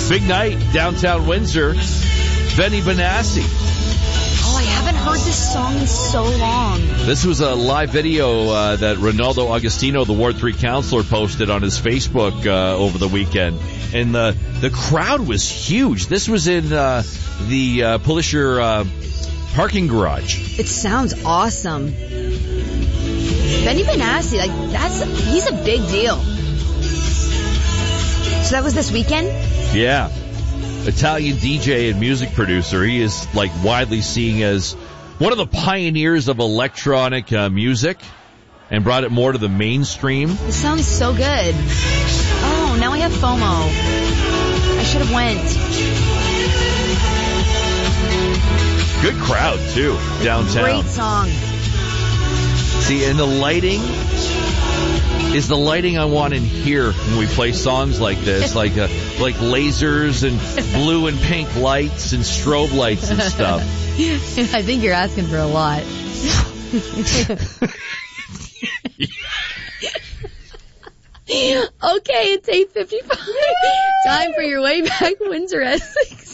Big night, downtown Windsor. Benny Benassi. Oh, I haven't heard this song in so long. This was a live video that Ronaldo Agostino, the Ward 3 councillor, posted on his Facebook over the weekend. And the crowd was huge. This was in the Polisher parking garage. It sounds awesome. Benny Benassi, he's a big deal. So that was this weekend? Yeah. Italian DJ and music producer. He is widely seen as one of the pioneers of electronic music and brought it more to the mainstream. This sounds so good. Oh, now I have FOMO. I should have went. Good crowd, too, downtown. Great song. See, and the lighting is the lighting I want in here when we play songs like this, like lasers and blue and pink lights and strobe lights and stuff. I think you're asking for a lot. Okay, it's 8:55. Time for your way back, Windsor Essex.